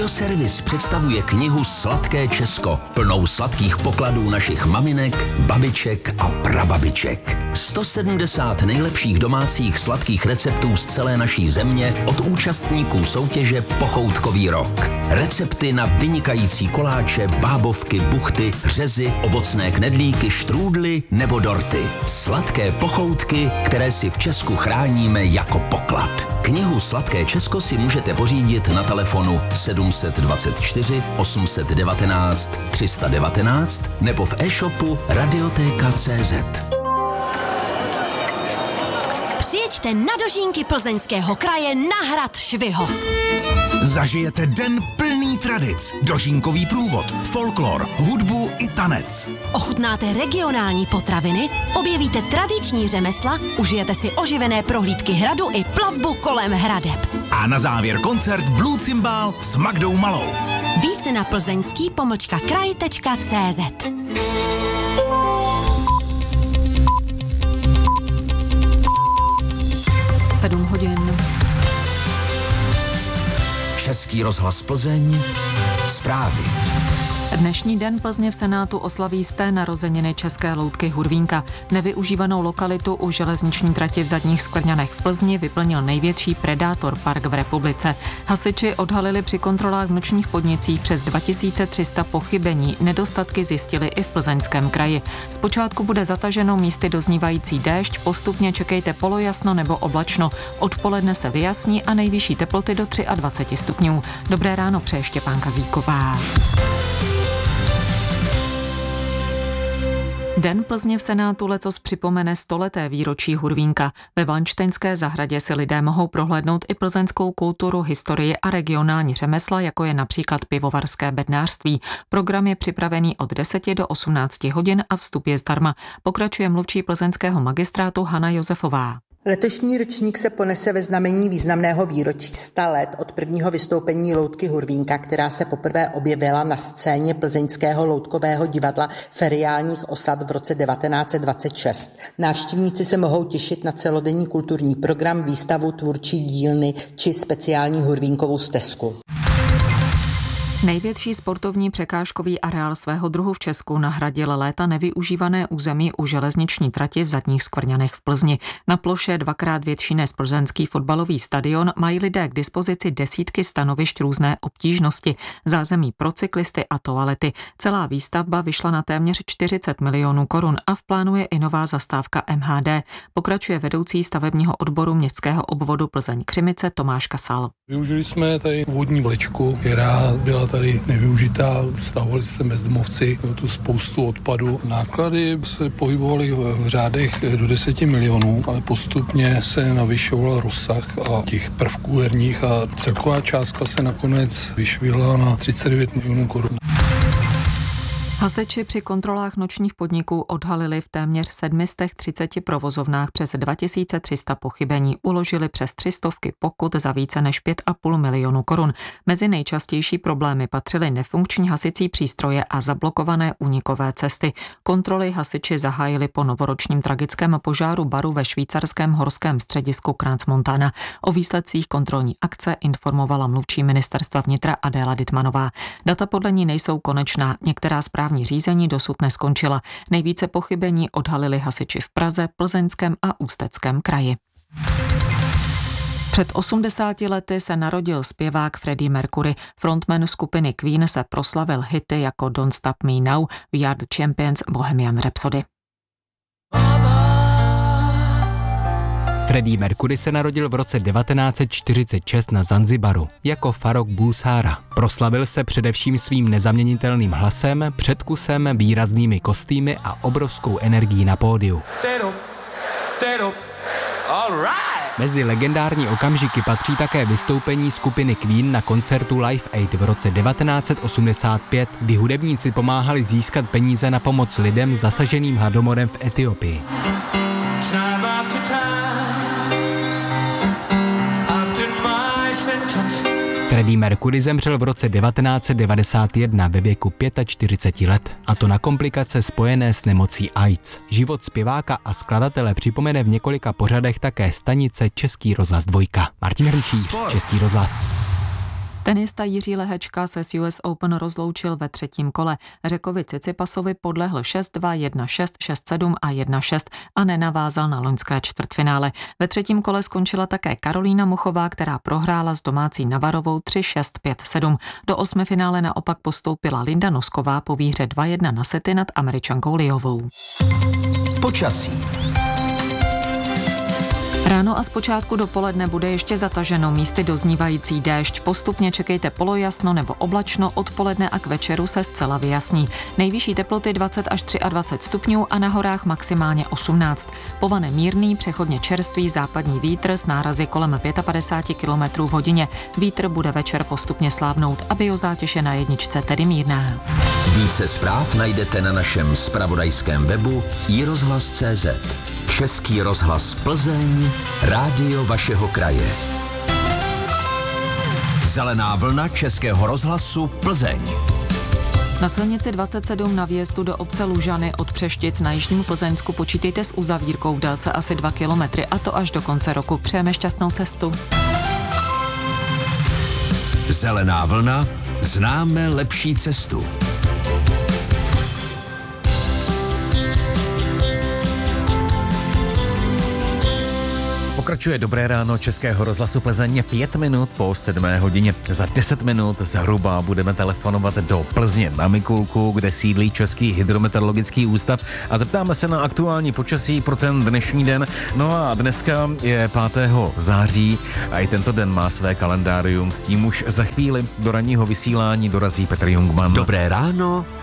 Agroservice představuje knihu Sladké Česko, plnou sladkých pokladů našich maminek, babiček a prababiček. 170 nejlepších domácích sladkých receptů z celé naší země od účastníků soutěže Pochoutkový rok. Recepty na vynikající koláče, bábovky, buchty, řezy, ovocné knedlíky, štrůdly nebo dorty. Sladké pochoutky, které si v Česku chráníme jako poklad. Knihu Sladké Česko si můžete pořídit na telefonu 724 819 319 nebo v e-shopu Radioteka.cz. Přijeďte na dožínky Plzeňského kraje na hrad Švihov. Zažijete den plný tradic, dožínkový průvod, folklor, hudbu i tanec. Ochutnáte regionální potraviny, objevíte tradiční řemesla, užijete si oživené prohlídky hradu i plavbu kolem hradeb. A na závěr koncert Blue Cymbal s Magdou Malou. Více na plzeňský-kraj.cz. 7 hodin. Český rozhlas Plzeň, zprávy. Dnešní den Plzně v Senátu oslaví 100. narozeniny české loutky Hurvínka. Nevyužívanou lokalitu u železniční trati v Zadních Skvrňanech v Plzni vyplnil největší predátor park v republice. Hasiči odhalili při kontrolách v nočních podnicích přes 2300 pochybení. Nedostatky zjistili i v Plzeňském kraji. Zpočátku bude zataženo místy doznívající déšť, postupně čekejte polojasno nebo oblačno. Odpoledne se vyjasní a nejvyšší teploty do 23 stupňů. Dobré ráno přeje Štěpánka Zíková. Den Plzně v Senátu letos připomene 100leté výročí Hurvínka. Ve Valnštejnské zahradě si lidé mohou prohlédnout i plzeňskou kulturu, historii a regionální řemesla, jako je například pivovarské bednářství. Program je připravený od 10 do 18 hodin a vstup je zdarma. Pokračuje mluvčí plzeňského magistrátu Hana Josefová. Letošní ročník se ponese ve znamení významného výročí 100 let od prvního vystoupení loutky Hurvínka, která se poprvé objevila na scéně plzeňského loutkového divadla Feriálních osad v roce 1926. Návštěvníci se mohou těšit na celodenní kulturní program, výstavu, tvůrčí dílny či speciální Hurvínkovou stezku. Největší sportovní překážkový areál svého druhu v Česku nahradil léta nevyužívané území u železniční trati v Zadních Skvrňanech v Plzni. Na ploše dvakrát větší než plzeňský fotbalový stadion mají lidé k dispozici desítky stanovišť různé obtížnosti, zázemí pro cyklisty a toalety. Celá výstavba vyšla na téměř 40 milionů korun a v plánu je i nová zastávka MHD. Pokračuje vedoucí stavebního odboru městského obvodu Plzeň Křimice Tomáš Kasal. Využili jsme tady vodní vlečku, která byla tady nevyužitá, stahovali se bezdomovci, bylo tu spoustu odpadu. Náklady se pohybovaly v řádech do 10 milionů, ale postupně se navyšoval rozsah a těch prvků herních a celková částka se nakonec vyšvihla na 39 milionů korun. Hasiči při kontrolách nočních podniků odhalili v téměř 730 provozovnách přes 2300 pochybení, uložili přes 300 pokut za více než 5,5 milionu korun. Mezi nejčastější problémy patřily nefunkční hasicí přístroje a zablokované únikové cesty. Kontroly hasiči zahájili po novoročním tragickém požáru baru ve švýcarském horském středisku Crans-Montana. O výsledcích kontrolní akce informovala mluvčí ministerstva vnitra Adéla Dytmanová. Data podle ní nejsou konečná, některá správní řízení dosud neskončila. Nejvíce pochybení odhalili hasiči v Praze, Plzeňském a Ústeckém kraji. Před 80 lety se narodil zpěvák Freddie Mercury. Frontman skupiny Queen se proslavil hity jako Don't Stop Me Now, We Are the Champions, Bohemian Rhapsody. Freddie Mercury se narodil v roce 1946 na Zanzibaru jako Farrokh Bulsara. Proslavil se především svým nezaměnitelným hlasem, předkusem, výraznými kostýmy a obrovskou energií na pódiu. Mezi legendární okamžiky patří také vystoupení skupiny Queen na koncertu Live Aid v roce 1985, kdy hudebníci pomáhali získat peníze na pomoc lidem zasaženým hladomorem v Etiopii. Freddie Mercury zemřel v roce 1991 ve věku 45 let, a to na komplikace spojené s nemocí AIDS. Život zpěváka a skladatele připomene v několika pořadech také stanice Český rozhlas 2. Martin Hručíř, Český rozhlas. Tenista Jiří Lehečka se s US Open rozloučil ve třetím kole. Řekovi Tsitsipasovi podlehl 6-2, 1-6, 6-7 a 1-6 a nenavázal na loňské čtvrtfinále. Ve třetím kole skončila také Karolína Muchová, která prohrála s domácí Navarovou 3-6, 5-7. Do osmifinále naopak postoupila Linda Nosková po výhře 2-1 na sety nad Američankou Liovou. Počasí. Ráno a zpočátku dopoledne bude ještě zataženo, místy doznívající déšť. Postupně čekejte polojasno nebo oblačno, odpoledne a k večeru se zcela vyjasní. Nejvyšší teploty 20 až 23 stupňů a na horách maximálně 18. Povane mírný, přechodně čerstvý západní vítr s nárazy kolem 55 km v hodině. Vítr bude večer postupně slábnout a biozátěž je na jedničce tedy mírná. Více zpráv najdete na našem zpravodajském webu iRozhlas.cz. Český rozhlas Plzeň, rádio vašeho kraje. Zelená vlna Českého rozhlasu Plzeň. Na silnici 27 na vjezdu do obce Lužany od Přeštic na jižním Plzeňsku počítejte s uzavírkou v délce asi 2 kilometry, a to až do konce roku. Přejeme šťastnou cestu. Zelená vlna, známe lepší cestu. Pokračuje Dobré ráno Českého rozhlasu Plzeň 5 minut po 7 hodině. Za 10 minut zhruba budeme telefonovat do Plzně na Mikulku, kde sídlí Český hydrometeorologický ústav a zeptáme se na aktuální počasí pro ten dnešní den. No a dneska je 5. září a i tento den má své kalendárium. S tím už za chvíli do ranního vysílání dorazí Petr Jungmann. Dobré ráno